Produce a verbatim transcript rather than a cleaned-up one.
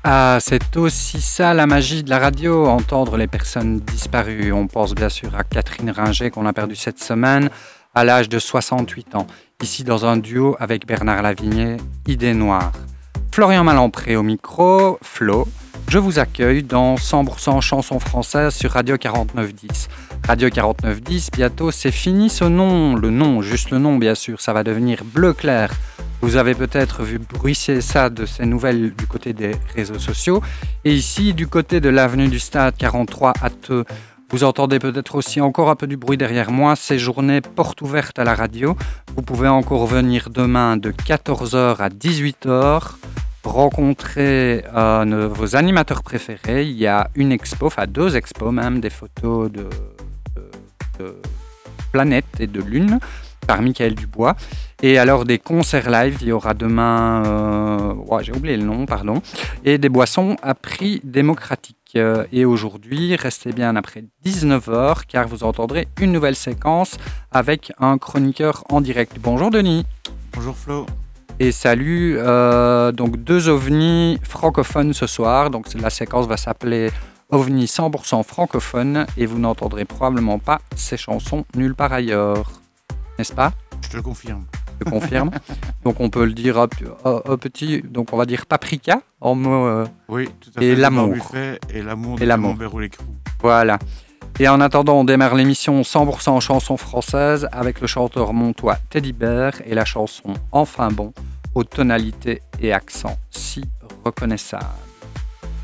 Ah, c'est aussi ça la magie de la radio, entendre les personnes disparues. On pense bien sûr à Catherine Ringer qu'on a perdue cette semaine à l'âge de soixante-huit ans, ici dans un duo avec Bernard Lavilliers, Idée Noire. Florian Malempré au micro, Flo, je vous accueille dans cent pour cent chansons françaises sur Radio quarante-neuf dix. Radio quarante-neuf dix, bientôt c'est fini ce nom, le nom, juste le nom bien sûr, ça va devenir Bleu Clair. Vous avez peut-être vu bruisser ça de ces nouvelles du côté des réseaux sociaux. Et ici, du côté de l'avenue du Stade quarante-trois à Theux, vous entendez peut-être aussi encore un peu du bruit derrière moi. C'est journée porte ouverte à la radio. Vous pouvez encore venir demain de quatorze heures à dix-huit heures, rencontrer euh, vos animateurs préférés. Il y a une expo, enfin deux expos même, des photos de, de, de planètes et de lune, par Michael Dubois. Et alors des concerts live, il y aura demain, euh, ouais, j'ai oublié le nom, pardon, et des boissons à prix démocratique. Euh, et aujourd'hui, restez bien après dix-neuf heures, car vous entendrez une nouvelle séquence avec un chroniqueur en direct. Bonjour Denis. Bonjour Flo. Et salut, euh, donc deux ovnis francophones ce soir, donc la séquence va s'appeler OVNI cent pour cent francophone, et vous n'entendrez probablement pas ces chansons nulle part ailleurs, n'est-ce pas ? Je te le confirme. Je confirme. Donc on peut le dire un, un petit, donc on va dire paprika en mots. Euh, oui, tout à fait. Et l'amour. Et l'amour de et l'amour. Voilà. Et en attendant, on démarre l'émission cent pour cent chansons françaises avec le chanteur montois Teddy Bear et la chanson Enfin bon, aux tonalités et accents si reconnaissables.